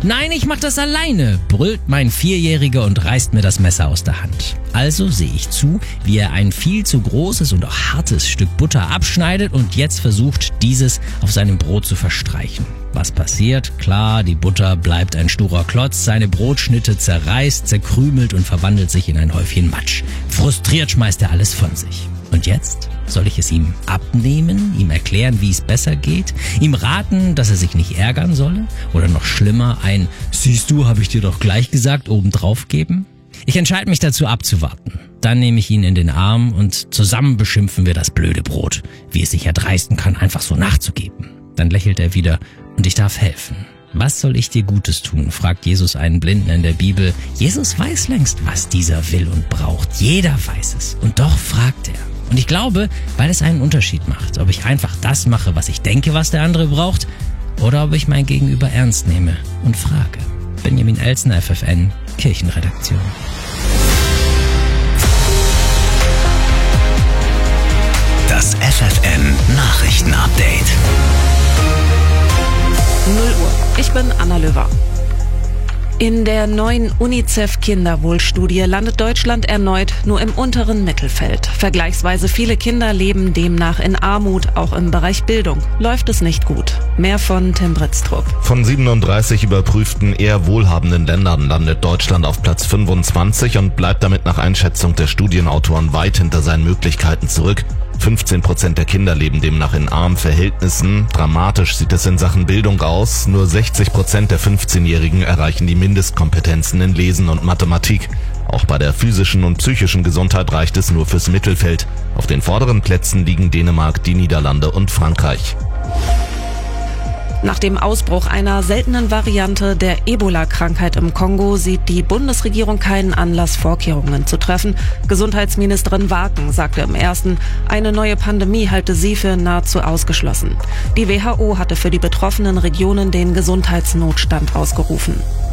Nein, ich mach das alleine, brüllt mein Vierjähriger und reißt mir das Messer aus der Hand. Also sehe ich zu, wie er ein viel zu großes und auch hartes Stück Butter abschneidet und jetzt versucht, dieses auf seinem Brot zu verstreichen. Was passiert? Klar, die Butter bleibt ein sturer Klotz, seine Brotschnitte zerreißt, zerkrümelt und verwandelt sich in ein Häufchen Matsch. Frustriert schmeißt er alles von sich. Und jetzt? Soll ich es ihm abnehmen, ihm erklären, wie es besser geht, ihm raten, dass er sich nicht ärgern solle? Oder noch schlimmer, ein "Siehst du, habe ich dir doch gleich gesagt" obendrauf geben? Ich entscheide mich dazu abzuwarten. Dann nehme ich ihn in den Arm und zusammen beschimpfen wir das blöde Brot, wie es sich erdreisten kann, einfach so nachzugeben. Dann lächelt er wieder und ich darf helfen. Was soll ich dir Gutes tun, fragt Jesus einen Blinden in der Bibel. Jesus weiß längst, was dieser will und braucht. Jeder weiß es. Und doch fragt er. Und ich glaube, weil es einen Unterschied macht, ob ich einfach das mache, was ich denke, was der andere braucht, oder ob ich mein Gegenüber ernst nehme und frage. Benjamin Elsner, FFN, Kirchenredaktion. Das FFN Nachrichtenupdate. 0 Uhr. Ich bin Anna Löwer. In der neuen UNICEF-Kinderwohlstudie landet Deutschland erneut nur im unteren Mittelfeld. Vergleichsweise viele Kinder leben demnach in Armut, auch im Bereich Bildung. Läuft es nicht gut. Mehr von Tim Britztrup. Von 37 überprüften, eher wohlhabenden Ländern landet Deutschland auf Platz 25 und bleibt damit nach Einschätzung der Studienautoren weit hinter seinen Möglichkeiten zurück. 15% der Kinder leben demnach in armen Verhältnissen. Dramatisch sieht es in Sachen Bildung aus. Nur 60% der 15-Jährigen erreichen die Mindestkompetenzen in Lesen und Mathematik. Auch bei der physischen und psychischen Gesundheit reicht es nur fürs Mittelfeld. Auf den vorderen Plätzen liegen Dänemark, die Niederlande und Frankreich. Nach dem Ausbruch einer seltenen Variante der Ebola-Krankheit im Kongo sieht die Bundesregierung keinen Anlass, Vorkehrungen zu treffen. Gesundheitsministerin Waken sagte im Ersten, eine neue Pandemie halte sie für nahezu ausgeschlossen. Die WHO hatte für die betroffenen Regionen den Gesundheitsnotstand ausgerufen.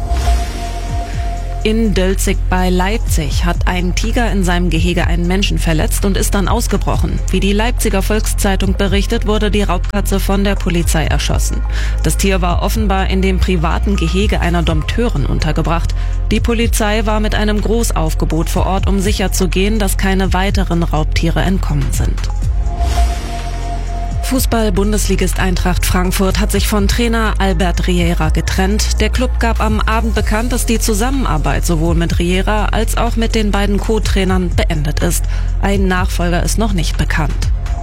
In Dölzig bei Leipzig hat ein Tiger in seinem Gehege einen Menschen verletzt und ist dann ausgebrochen. Wie die Leipziger Volkszeitung berichtet, wurde die Raubkatze von der Polizei erschossen. Das Tier war offenbar in dem privaten Gehege einer Dompteurin untergebracht. Die Polizei war mit einem Großaufgebot vor Ort, um sicherzugehen, dass keine weiteren Raubtiere entkommen sind. Fußball-Bundesligist Eintracht Frankfurt hat sich von Trainer Albert Riera getrennt. Der Klub gab am Abend bekannt, dass die Zusammenarbeit sowohl mit Riera als auch mit den beiden Co-Trainern beendet ist. Ein Nachfolger ist noch nicht bekannt.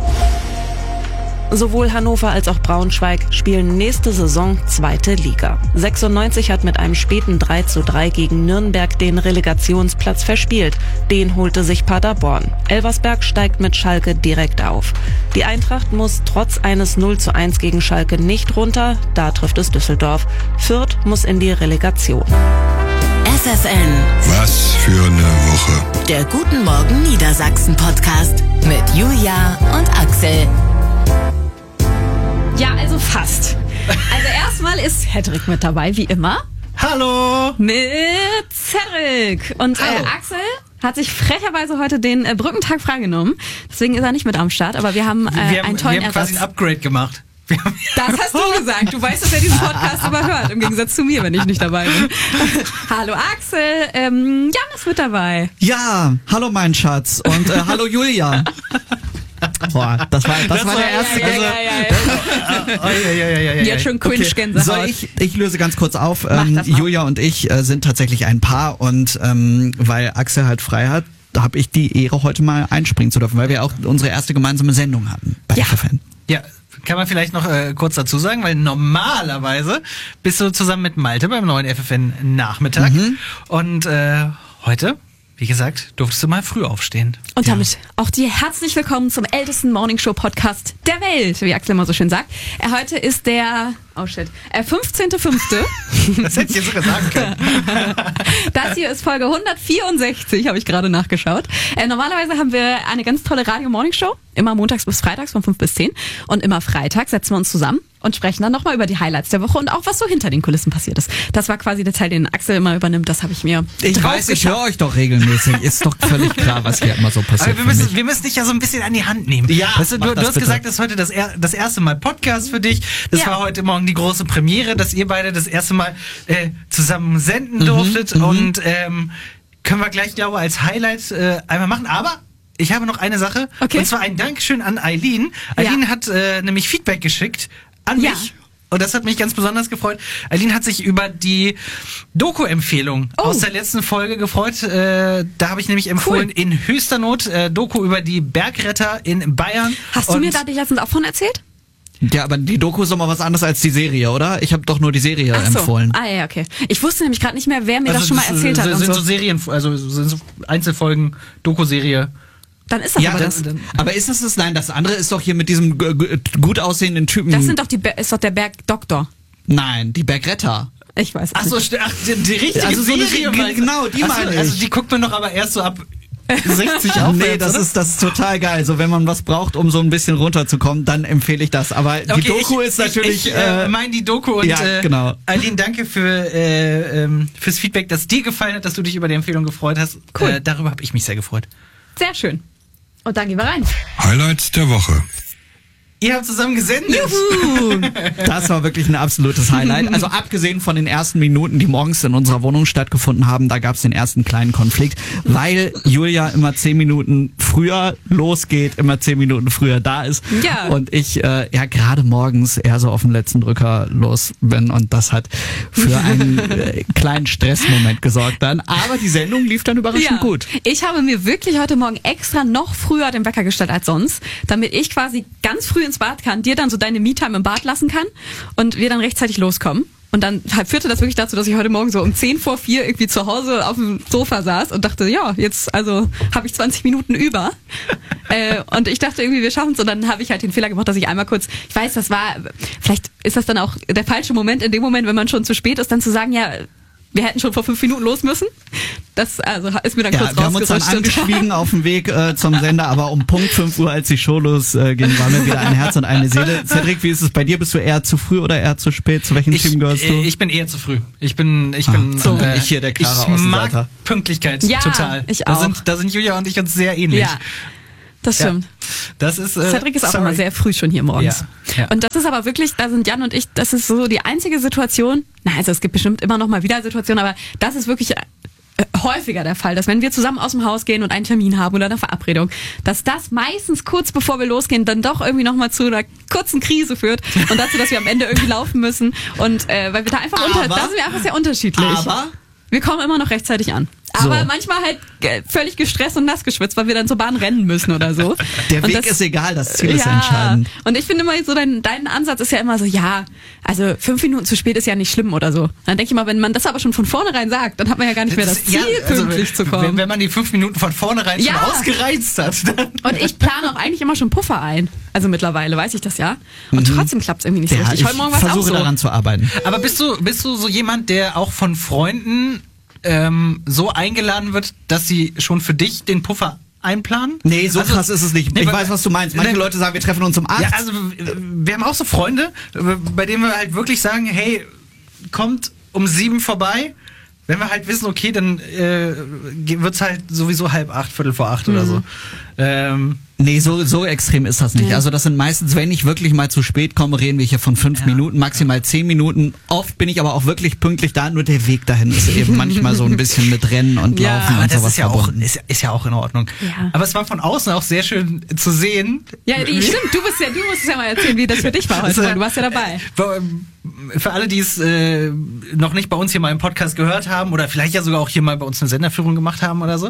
Sowohl Hannover als auch Braunschweig spielen nächste Saison 2. Liga. 96 hat mit einem späten 3:3 gegen Nürnberg den Relegationsplatz verspielt. Den holte sich Paderborn. Elversberg steigt mit Schalke direkt auf. Die Eintracht muss trotz eines 0:1 gegen Schalke nicht runter. Da trifft es Düsseldorf. Fürth muss in die Relegation. FFN. Was für eine Woche. Der Guten Morgen Niedersachsen Podcast mit Julia und Axel. Ja, also fast. Also erstmal ist Hedrick mit dabei, wie immer. Hallo! Mit Cedric. Und Axel hat sich frecherweise heute den Brückentag freigenommen. Deswegen ist er nicht mit am Start, aber wir haben einen tollen Wir haben quasi ein Upgrade gemacht. Das hast du gesagt. Du weißt, dass er diesen Podcast aber hört, im Gegensatz zu mir, wenn ich nicht dabei bin. Hallo Axel, Jan ist mit dabei. Ja, hallo mein Schatz und hallo Julia. Boah, das war der erste. Jetzt schon Cringe-Gänsehaut. So, ich löse ganz kurz auf. Julia und ich sind tatsächlich ein Paar und weil Axel halt frei hat, habe ich die Ehre, heute mal einspringen zu dürfen, weil wir auch unsere erste gemeinsame Sendung hatten bei FFN. Ja, kann man vielleicht noch kurz dazu sagen, weil normalerweise bist du zusammen mit Malte beim neuen FFN-Nachmittag und heute, wie gesagt, durftest du mal früh aufstehen. Und damit auch dir herzlich willkommen zum ältesten Morningshow-Podcast der Welt, wie Axel immer so schön sagt. Heute ist der 15.05. Das hätte ich jetzt sogar sagen können. Das hier ist Folge 164, habe ich gerade nachgeschaut. Normalerweise haben wir eine ganz tolle Radio-Morningshow, immer montags bis freitags von 5 bis 10. Und immer freitags setzen wir uns zusammen und sprechen dann nochmal über die Highlights der Woche und auch, was so hinter den Kulissen passiert ist. Das war quasi der Teil, den Axel immer übernimmt. Das habe ich mir Ich weiß, ich höre euch doch regelmäßig. Ist doch völlig klar, was hier immer so passiert. Aber wir müssen dich ja so ein bisschen an die Hand nehmen. Ja, weißt du hast gesagt, das ist heute das erste Mal Podcast für dich. Das war heute Morgen morgen die große Premiere, dass ihr beide das erste Mal zusammen senden durftet. Und können wir gleich, glaube ich, als Highlight einmal machen. Aber ich habe noch eine Sache. Okay. Und zwar ein Dankeschön an Eileen. Eileen hat nämlich Feedback geschickt an mich. Und das hat mich ganz besonders gefreut. Eileen hat sich über die Doku-Empfehlung aus der letzten Folge gefreut. Da habe ich nämlich empfohlen, in höchster Not, Doku über die Bergretter in Bayern. Hast du mir da dich letztens auch von erzählt? Ja, aber die Doku ist doch mal was anderes als die Serie, oder? Ich habe doch nur die Serie empfohlen. Ah ja, okay. Ich wusste nämlich gerade nicht mehr, wer mir das schon mal erzählt hat. Sind so Serien, also sind so Einzelfolgen, Doku-Serie. Dann ist das aber das. Aber ist das? Nein, das andere ist doch hier mit diesem gut aussehenden Typen. Das sind doch ist doch der Bergdoktor. Nein, die Bergretter. Ich weiß Ach so, die richtige also so Serie. Genau, die meine ich. Also die guckt man doch aber erst so ab 60 aufwärts, nee, das ist total geil. So, wenn man was braucht, um so ein bisschen runterzukommen, dann empfehle ich das. Aber die Doku ist natürlich... Ich meine die Doku und genau. Eileen, danke fürs Feedback, dass dir gefallen hat, dass du dich über die Empfehlung gefreut hast. Cool. Darüber habe ich mich sehr gefreut. Sehr schön. Und dann gehen wir rein. Highlights der Woche. Ihr habt zusammen gesendet. Juhu! Das war wirklich ein absolutes Highlight. Also abgesehen von den ersten Minuten, die morgens in unserer Wohnung stattgefunden haben, da gab es den ersten kleinen Konflikt, weil Julia immer 10 Minuten früher losgeht, immer 10 Minuten früher da ist. Ja. Und ich gerade morgens eher so auf den letzten Drücker los bin. Und das hat für einen kleinen Stressmoment gesorgt dann. Aber die Sendung lief dann überraschend gut. Ich habe mir wirklich heute Morgen extra noch früher den Wecker gestellt als sonst, damit ich quasi ganz früh ins Bad kann, dir dann so deine Me-Time im Bad lassen kann und wir dann rechtzeitig loskommen. Und dann führte das wirklich dazu, dass ich heute Morgen so um 3:50 irgendwie zu Hause auf dem Sofa saß und dachte, ja, jetzt also habe ich 20 Minuten über. Und ich dachte irgendwie, wir schaffen es. Und dann habe ich halt den Fehler gemacht, dass ich einmal kurz, ich weiß, vielleicht ist das dann auch der falsche Moment, in dem Moment, wenn man schon zu spät ist, dann zu sagen, ja, wir hätten schon vor 5 Minuten los müssen. Das ist mir dann kurz rausgerutscht. Wir haben uns dann angeschwiegen auf dem Weg zum Sender, aber um Punkt 5 Uhr, als die Show losging, waren wir wieder ein Herz und eine Seele. Cedric, wie ist es bei dir? Bist du eher zu früh oder eher zu spät? Zu welchem Team gehörst du? Ich bin eher zu früh. Ich bin ich hier der klare Außenseiter. Ich mag Pünktlichkeit total. Ich auch. Da sind Julia und ich uns sehr ähnlich. Ja. Das stimmt. Das ist, Cedric ist auch immer sehr früh schon hier morgens. Ja. Und das ist aber wirklich, da sind Jan und ich, das ist so die einzige Situation, also es gibt bestimmt immer noch mal wieder Situationen, aber das ist wirklich häufiger der Fall, dass wenn wir zusammen aus dem Haus gehen und einen Termin haben oder eine Verabredung, dass das meistens kurz bevor wir losgehen dann doch irgendwie noch mal zu einer kurzen Krise führt und dazu, dass wir am Ende irgendwie laufen müssen und weil wir da einfach da sind wir einfach sehr unterschiedlich. Aber wir kommen immer noch rechtzeitig an. Aber manchmal halt völlig gestresst und nass geschwitzt, weil wir dann zur Bahn rennen müssen oder so. Der Weg ist egal, das Ziel ist entscheidend. Und ich finde immer so, dein Ansatz ist ja immer so, ja, also 5 Minuten zu spät ist ja nicht schlimm oder so. Dann denke ich mal, wenn man das aber schon von vornherein sagt, dann hat man ja gar nicht mehr das Ziel, pünktlich zu kommen. Wenn man die 5 Minuten von vornherein schon ausgereizt hat. Und ich plane auch eigentlich immer schon Puffer ein. Also mittlerweile weiß ich das ja. Und trotzdem klappt es irgendwie nicht so richtig. Heute Morgen war es auch so. Ich versuche daran zu arbeiten. Aber bist du so jemand, der auch von Freunden so eingeladen wird, dass sie schon für dich den Puffer einplanen? Nee, so krass ist es nicht. Ich weiß, was du meinst. Manche Leute sagen, wir treffen uns um 8. Ja, also wir haben auch so Freunde, bei denen wir halt wirklich sagen, hey, kommt um 7 vorbei. Wenn wir halt wissen, okay, dann wird's halt sowieso 7:30, 7:45 oder so. Nee, so extrem ist das nicht. Ja. Also das sind meistens, wenn ich wirklich mal zu spät komme, reden wir hier von 5 Minuten, maximal 10 Minuten. Oft bin ich aber auch wirklich pünktlich da, nur der Weg dahin ist eben manchmal so ein bisschen mit Rennen und Laufen und das sowas ist ja verbunden. Ist ja auch in Ordnung. Ja. Aber es war von außen auch sehr schön zu sehen. Ja, stimmt, du musst es ja mal erzählen, wie das für dich war heute. Du warst ja dabei. Für alle, die es noch nicht bei uns hier mal im Podcast gehört haben oder vielleicht ja sogar auch hier mal bei uns eine Senderführung gemacht haben oder so,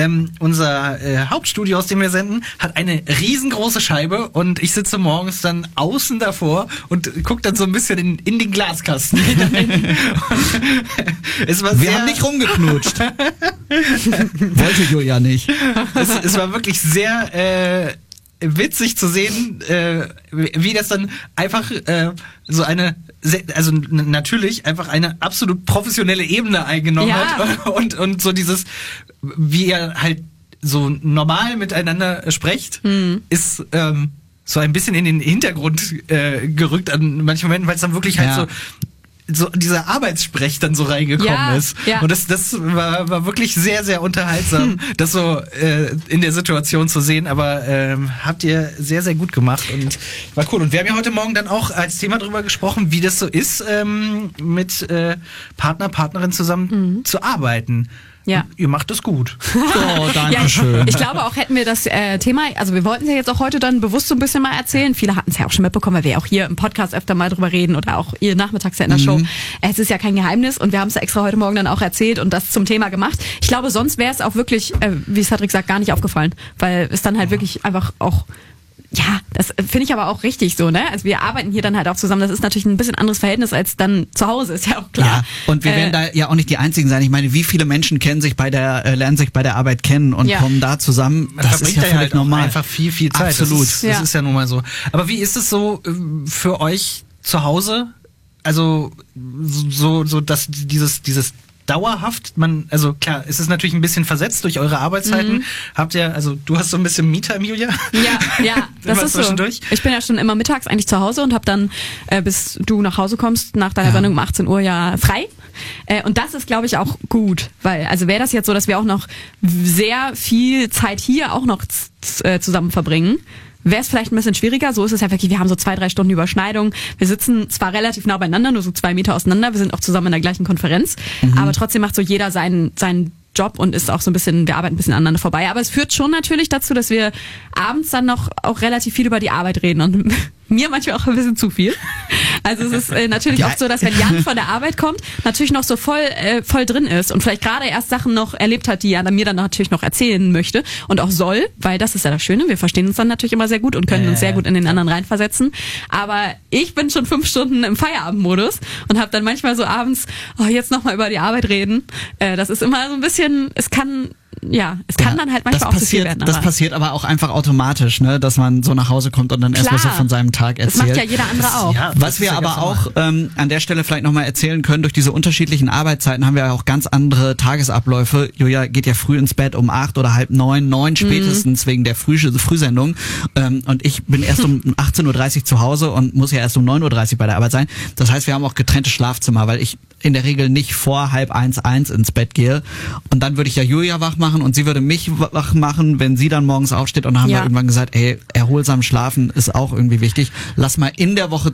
unser Hauptstudio, aus dem wir senden, hat eine riesengroße Scheibe und ich sitze morgens dann außen davor und gucke dann so ein bisschen in den Glaskasten. Wir haben nicht rumgeknutscht. Wollte Julia nicht. Es war wirklich sehr witzig zu sehen, wie das dann einfach so eine, also natürlich einfach eine absolut professionelle Ebene eingenommen hat und so dieses, wie er halt so normal miteinander sprecht, ist so ein bisschen in den Hintergrund gerückt an manchen Momenten, weil es dann wirklich halt so so dieser Arbeitssprech dann so reingekommen ist. Ja. Und das war wirklich sehr, sehr unterhaltsam, das so in der Situation zu sehen. Aber habt ihr sehr, sehr gut gemacht und war cool. Und wir haben ja heute Morgen dann auch als Thema drüber gesprochen, wie das so ist, mit Partnerin zusammen zu arbeiten. Ja. Ihr macht das gut. Oh, danke schön. Ich glaube auch, hätten wir das Thema, also wir wollten es ja jetzt auch heute dann bewusst so ein bisschen mal erzählen. Viele hatten es ja auch schon mitbekommen, weil wir auch hier im Podcast öfter mal drüber reden oder auch ihr nachmittags ja in der Show. Es ist ja kein Geheimnis und wir haben es ja extra heute Morgen dann auch erzählt und das zum Thema gemacht. Ich glaube, sonst wäre es auch wirklich, wie Cedric sagt, gar nicht aufgefallen, weil es dann halt wirklich einfach auch ja, das finde ich aber auch richtig so, ne? Also wir arbeiten hier dann halt auch zusammen. Das ist natürlich ein bisschen anderes Verhältnis als dann zu Hause, ist ja auch klar. Ja, und wir werden da ja auch nicht die Einzigen sein. Ich meine, wie viele Menschen lernen sich bei der Arbeit kennen und kommen da zusammen. Das ist ja völlig halt normal. Einfach viel Zeit. Absolut. Das ist ja nun mal so. Aber wie ist es so für euch zu Hause? Also so dass dieses dauerhaft, also klar, es ist natürlich ein bisschen versetzt durch eure Arbeitszeiten. Habt ihr, also du hast so ein bisschen Me-Time, Julia? Ja, das ist so. Ich bin ja schon immer mittags eigentlich zu Hause und habe dann, bis du nach Hause kommst, nach deiner Sendung um 18 Uhr ja frei. Und das ist, glaube ich, auch gut, weil, also wäre das jetzt so, dass wir auch noch sehr viel Zeit hier auch noch zusammen verbringen, wäre es vielleicht ein bisschen schwieriger. So ist es ja wirklich, wir haben so 2-3 Stunden Überschneidung. Wir sitzen zwar relativ nah beieinander, nur so 2 Meter auseinander. Wir sind auch zusammen in der gleichen Konferenz. Aber trotzdem macht so jeder seinen Job und ist auch so ein bisschen, wir arbeiten ein bisschen aneinander vorbei. Aber es führt schon natürlich dazu, dass wir abends dann noch auch relativ viel über die Arbeit reden und mir manchmal auch ein bisschen zu viel. Also es ist natürlich oft so, dass wenn Jan von der Arbeit kommt, natürlich noch so voll drin ist und vielleicht gerade erst Sachen noch erlebt hat, die er mir dann natürlich noch erzählen möchte und auch soll, weil das ist ja das Schöne, wir verstehen uns dann natürlich immer sehr gut und können uns sehr gut in den anderen reinversetzen. Aber ich bin schon 5 Stunden im Feierabendmodus und habe dann manchmal so abends, jetzt nochmal über die Arbeit reden. Das ist immer so ein bisschen, es kann dann halt manchmal auch zu viel werden. Das passiert aber auch einfach automatisch, ne, dass man so nach Hause kommt und dann erstmal so von seinem Tag erzählt. Das macht ja jeder andere auch. Ja, was wir aber auch an der Stelle vielleicht nochmal erzählen können, durch diese unterschiedlichen Arbeitszeiten haben wir ja auch ganz andere Tagesabläufe. Julia geht ja früh ins Bett um 8 oder halb 9 spätestens wegen der Frühsendung. Und ich bin erst um 18.30 Uhr zu Hause und muss ja erst um 9.30 Uhr bei der Arbeit sein. Das heißt, wir haben auch getrennte Schlafzimmer, weil ich in der Regel nicht vor 12:30 ins Bett gehe. Und dann würde ich ja Julia wach machen und sie würde mich wach machen, wenn sie dann morgens aufsteht. Und dann haben wir irgendwann gesagt, erholsam schlafen ist auch irgendwie wichtig. Lass mal in der Woche